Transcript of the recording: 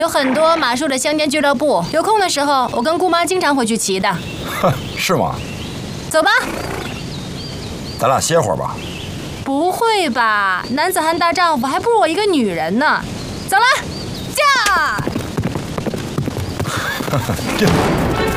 有很多马术的乡间俱乐部，有空的时候，我跟姑妈经常会去骑的。 是吗？ 走吧， 咱俩歇会儿吧。 不会吧？男子汉大丈夫，还不如我一个女人呢。走了，驾！